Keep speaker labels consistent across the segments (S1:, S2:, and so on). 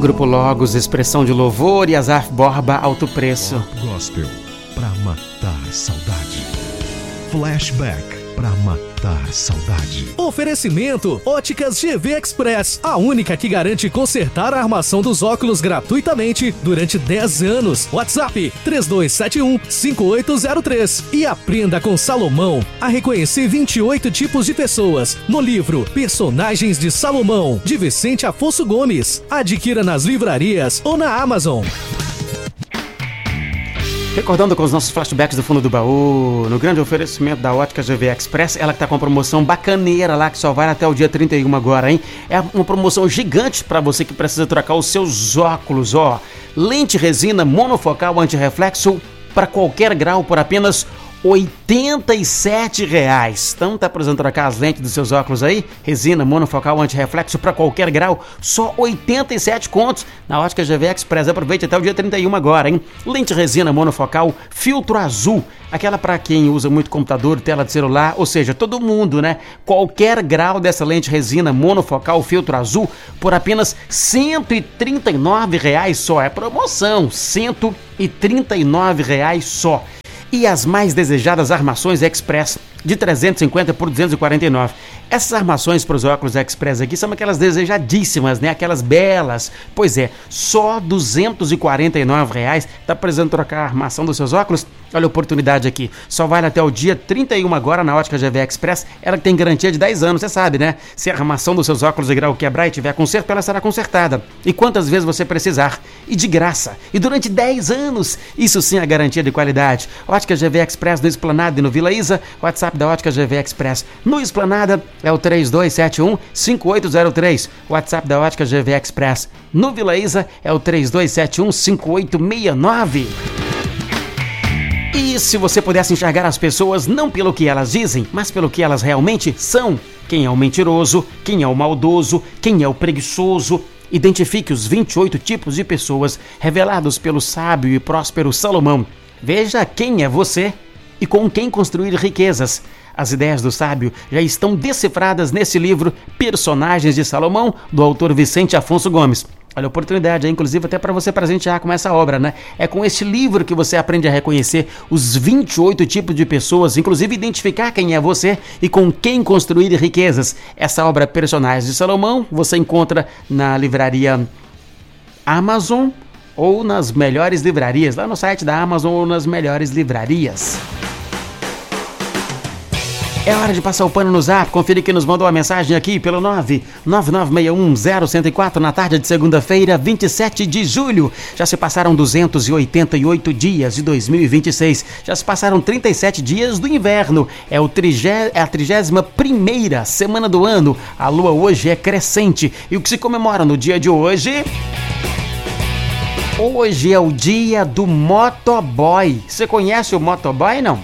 S1: Grupo Logos, expressão de louvor, e Asaf Borba, alto preço.
S2: Gospel, pra matar saudade. Flashback, pra matar saudade.
S3: Oferecimento Óticas GV Express, a única que garante consertar a armação dos óculos gratuitamente durante 10 anos. WhatsApp 3271-5803. E aprenda com Salomão a reconhecer 28 tipos de pessoas no livro Personagens de Salomão, de Vicente Afonso Gomes. Adquira nas livrarias ou na Amazon.
S1: Recordando com os nossos flashbacks do fundo do baú, no grande oferecimento da Ótica GV Express, ela que tá com uma promoção bacaneira lá, que só vai até o dia 31 agora, hein? É uma promoção gigante para você que precisa trocar os seus óculos, ó. Lente resina monofocal antirreflexo para qualquer grau por apenas R$ 87,00. Então tá precisando trocar as lentes dos seus óculos aí? Resina monofocal antirreflexo para qualquer grau, só 87 contos na Ótica GV Express. Aproveite até o dia 31 agora, hein? Lente resina monofocal filtro azul, aquela para quem usa muito computador, tela de celular, ou seja, todo mundo, né? Qualquer grau dessa lente resina monofocal filtro azul por apenas R$ 139,00 só. É promoção, R$ 139,00 só. E as mais desejadas armações Express de 350 por 249. Essas armações para os óculos Express aqui são aquelas desejadíssimas, né? Aquelas belas. Pois é, só R$ 249,00. Tá precisando trocar a armação dos seus óculos? Olha a oportunidade aqui. Só vale até o dia 31 agora na Ótica GV Express. Ela tem garantia de 10 anos, você sabe, né? Se a armação dos seus óculos de grau quebrar e tiver conserto, ela será consertada. E quantas vezes você precisar. E de graça. E durante 10 anos. Isso sim é garantia de qualidade. Ótica GV Express no Esplanada e no Vila Isa. WhatsApp da Ótica GV Express no Esplanada é o 3271-5803. WhatsApp da Ótica GV Express no Vila Isa é o 3271-5869. E se você pudesse enxergar as pessoas não pelo que elas dizem, mas pelo que elas realmente são? Quem é o mentiroso? Quem é o maldoso? Quem é o preguiçoso? Identifique os 28 tipos de pessoas revelados pelo sábio e próspero Salomão. Veja quem é você e com quem construir riquezas. As ideias do sábio já estão decifradas nesse livro Personagens de Salomão, do autor Vicente Afonso Gomes. Olha a oportunidade, inclusive até para você presentear com essa obra, né? É com este livro que você aprende a reconhecer os 28 tipos de pessoas, inclusive identificar quem é você e com quem construir riquezas. Essa obra Personagens de Salomão você encontra na livraria Amazon ou nas melhores livrarias, lá no site da Amazon ou nas melhores livrarias. É hora de passar o pano no Zap. Conferir quem nos mandou a mensagem aqui pelo 999610104 na tarde de segunda-feira, 27 de julho. Já se passaram 288 dias de 2026. Já se passaram 37 dias do inverno. É a 31ª semana do ano. A lua hoje é crescente. E o que se comemora no dia de hoje? Hoje é o dia do motoboy. Você conhece o motoboy, não?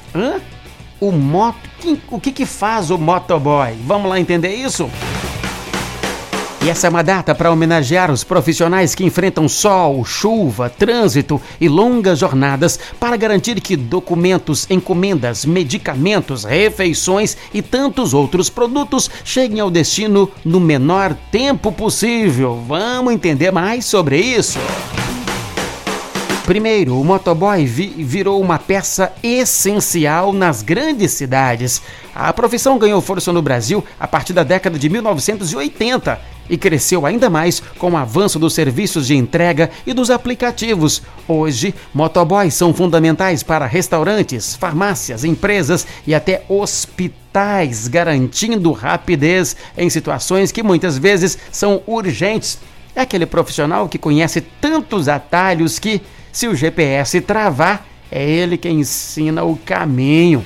S1: O que faz o motoboy? Vamos lá entender isso? E essa é uma data para homenagear os profissionais que enfrentam sol, chuva, trânsito e longas jornadas para garantir que documentos, encomendas, medicamentos, refeições e tantos outros produtos cheguem ao destino no menor tempo possível. Vamos entender mais sobre isso? Primeiro, o motoboy virou uma peça essencial nas grandes cidades. A profissão ganhou força no Brasil a partir da década de 1980 e cresceu ainda mais com o avanço dos serviços de entrega e dos aplicativos. Hoje, motoboys são fundamentais para restaurantes, farmácias, empresas e até hospitais, garantindo rapidez em situações que muitas vezes são urgentes. É aquele profissional que conhece tantos atalhos que, se o GPS travar, é ele quem ensina o caminho.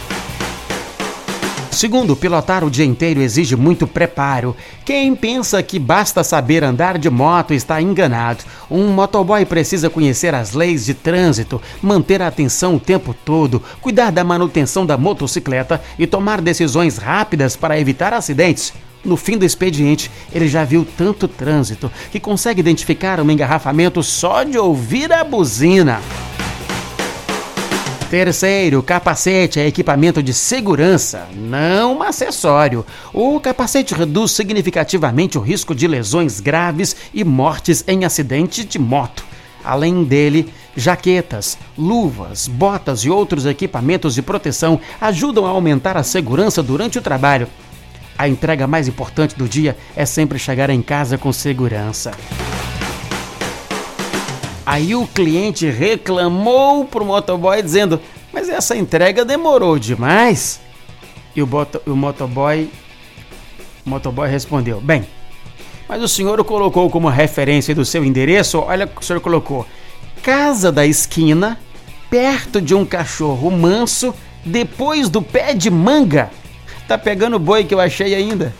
S1: Segundo, pilotar o dia inteiro exige muito preparo. Quem pensa que basta saber andar de moto está enganado. Um motoboy precisa conhecer as leis de trânsito, manter a atenção o tempo todo, cuidar da manutenção da motocicleta e tomar decisões rápidas para evitar acidentes. No fim do expediente, ele já viu tanto trânsito que consegue identificar um engarrafamento só de ouvir a buzina. Terceiro, capacete é equipamento de segurança, não um acessório. O capacete reduz significativamente o risco de lesões graves e mortes em acidente de moto. Além dele, jaquetas, luvas, botas e outros equipamentos de proteção ajudam a aumentar a segurança durante o trabalho. A entrega mais importante do dia é sempre chegar em casa com segurança. Aí o cliente reclamou pro motoboy dizendo: mas essa entrega demorou demais. E o motoboy respondeu: bem, mas o senhor colocou como referência do seu endereço, olha, o senhor colocou Casa da Esquina, perto de um cachorro manso, depois do pé de manga. Tá pegando boi que eu achei ainda.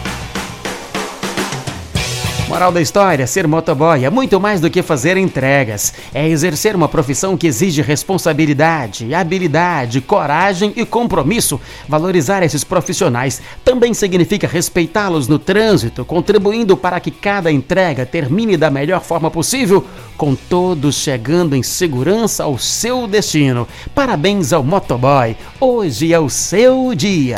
S1: Moral da história: ser motoboy é muito mais do que fazer entregas. É exercer uma profissão que exige responsabilidade, habilidade, coragem e compromisso. Valorizar esses profissionais também significa respeitá-los no trânsito, contribuindo para que cada entrega termine da melhor forma possível, com todos chegando em segurança ao seu destino. Parabéns ao motoboy, hoje é o seu dia.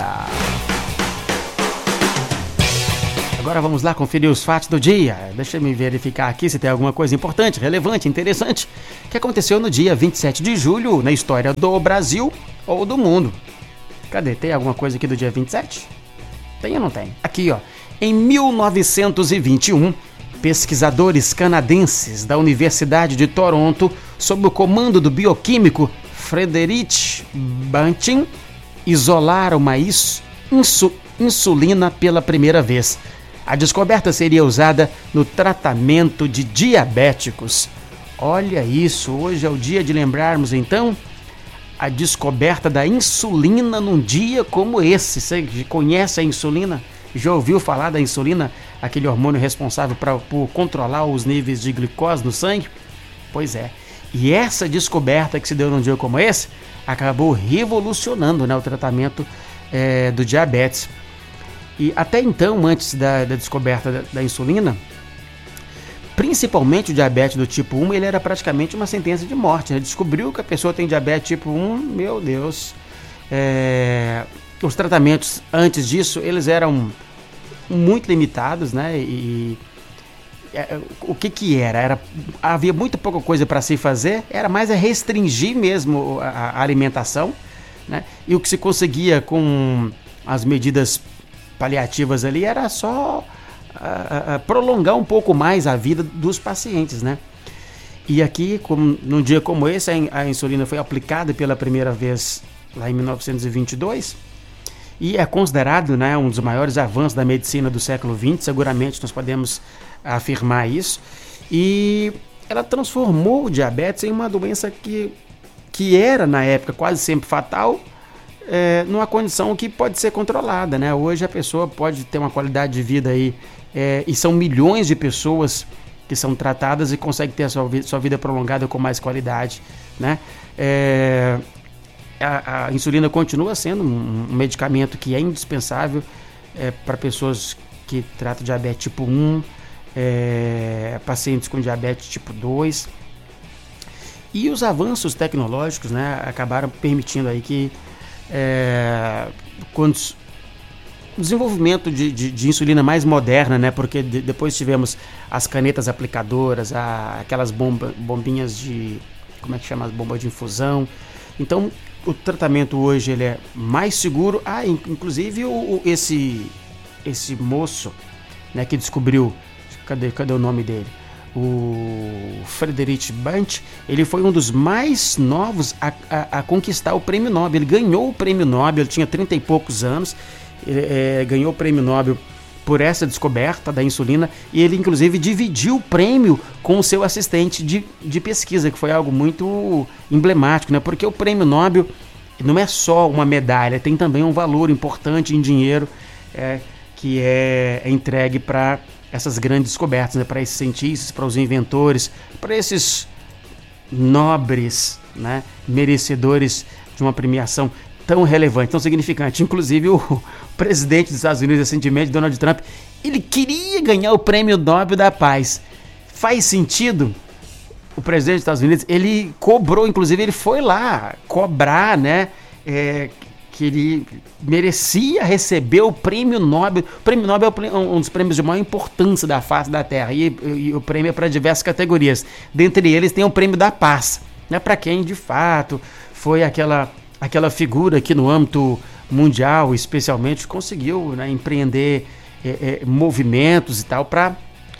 S1: Agora vamos lá conferir os fatos do dia. Deixa eu verificar aqui se tem alguma coisa importante, relevante, interessante que aconteceu no dia 27 de julho na história do Brasil ou do mundo. Cadê? Tem alguma coisa aqui do dia 27? Tem ou não tem? Aqui, ó. Em 1921, pesquisadores canadenses da Universidade de Toronto, sob o comando do bioquímico Frederic Banting, isolaram uma insulina pela primeira vez. A descoberta seria usada no tratamento de diabéticos. Olha isso, hoje é o dia de lembrarmos então a descoberta da insulina num dia como esse. Você conhece a insulina? Já ouviu falar da insulina? Aquele hormônio responsável por controlar os níveis de glicose no sangue? Pois é. E essa descoberta que se deu num dia como esse acabou revolucionando, né, o tratamento do diabetes. E até então, antes da descoberta da insulina, principalmente o diabetes do tipo 1, ele era praticamente uma sentença de morte, né? Descobriu que a pessoa tem diabetes tipo 1, meu Deus. Os tratamentos antes disso, eles eram muito limitados, né? O que era? Havia muito pouca coisa para se fazer, era mais restringir mesmo a alimentação, né? E o que se conseguia com as medidas paliativas ali era só prolongar um pouco mais a vida dos pacientes, né? E aqui, num dia como esse, a insulina foi aplicada pela primeira vez lá em 1922 e é considerado, né, um dos maiores avanços da medicina do século XX, seguramente nós podemos afirmar isso, e ela transformou o diabetes em uma doença que era na época quase sempre fatal, numa condição que pode ser controlada, né? Hoje a pessoa pode ter uma qualidade de vida aí, e são milhões de pessoas que são tratadas e conseguem ter a sua vida prolongada com mais qualidade, né? A insulina continua sendo um medicamento que é indispensável para pessoas que tratam diabetes tipo 1, pacientes com diabetes tipo 2. E os avanços tecnológicos, né, acabaram permitindo aí que quando o desenvolvimento de insulina mais moderna, né? Porque depois tivemos as canetas aplicadoras, aquelas bombinhas de... como é que chama? As bombas de infusão. Então, o tratamento hoje ele é mais seguro. Inclusive esse moço, né, que descobriu... Cadê o nome dele? O Frederic Banting, ele foi um dos mais novos a conquistar o prêmio Nobel. Ele ganhou o prêmio Nobel, ele tinha 30 e poucos anos, ganhou o prêmio Nobel por essa descoberta da insulina, e ele inclusive dividiu o prêmio com o seu assistente de pesquisa, que foi algo muito emblemático, né? Porque o prêmio Nobel não é só uma medalha, tem também um valor importante em dinheiro que é entregue para essas grandes descobertas, né, para esses cientistas, para os inventores, para esses nobres, né, merecedores de uma premiação tão relevante, tão significante. Inclusive o presidente dos Estados Unidos recentemente, Donald Trump, ele queria ganhar o prêmio Nobel da Paz. Faz sentido o presidente dos Estados Unidos, ele cobrou, inclusive ele foi lá cobrar, né, que ele merecia receber o Prêmio Nobel. O Prêmio Nobel é um dos prêmios de maior importância da face da Terra, e o prêmio é para diversas categorias. Dentre eles tem o Prêmio da Paz, né, para quem de fato foi aquela figura que no âmbito mundial, especialmente, conseguiu, né, empreender movimentos e tal para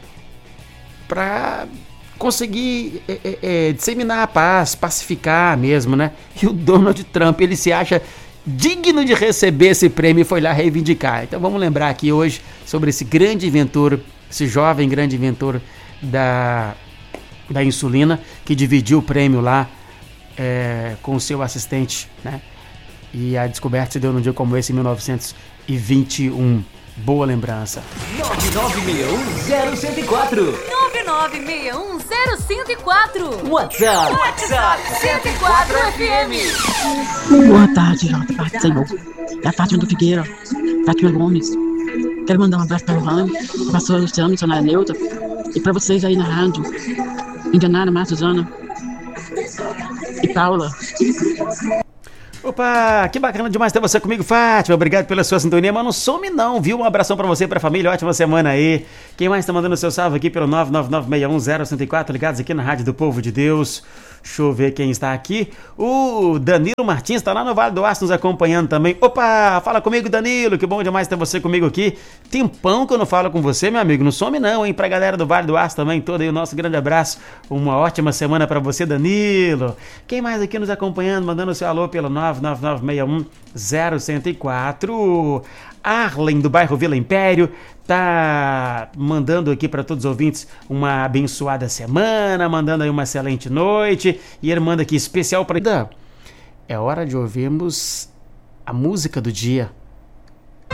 S1: conseguir disseminar a paz, pacificar mesmo, né? E o Donald Trump, ele se acha digno de receber esse prêmio e foi lá reivindicar. Então vamos lembrar aqui hoje sobre esse grande inventor, esse jovem grande inventor da insulina, que dividiu o prêmio lá com o seu assistente, né? E a descoberta se deu num dia como esse, em 1921. Boa lembrança.
S4: 9961-0104 9961-0104 WhatsApp 104 FM.
S5: Boa tarde, Jota, paz do Senhor. É a Fátima do Figueira, Fátima Gomes. Quero mandar um abraço para o Rani, para a pastora Luciana, missionária Neuta, e para vocês aí na rádio, Indianara, Márcia, Suzana e Paula.
S1: Opa, que bacana demais ter você comigo, Fátima. Obrigado pela sua sintonia, mas não some não, viu? Um abração pra você e pra família, ótima semana aí. Quem mais tá mandando seu salve aqui pelo 999610104, ligados aqui na Rádio do Povo de Deus. Deixa eu ver quem está aqui. O Danilo Martins está lá no Vale do Aço nos acompanhando também. Opa, fala comigo, Danilo, que bom demais ter você comigo aqui. Tempão que eu não falo com você, meu amigo, não some não, hein? Pra galera do Vale do Aço também, todo aí o nosso grande abraço. Uma ótima semana pra você, Danilo. Quem mais aqui nos acompanhando, mandando o seu alô pelo 999610104. Arlen, do bairro Vila Império, tá mandando aqui para todos os ouvintes uma abençoada semana, mandando aí uma excelente noite, e ele manda aqui especial para... É hora de ouvirmos a música do dia.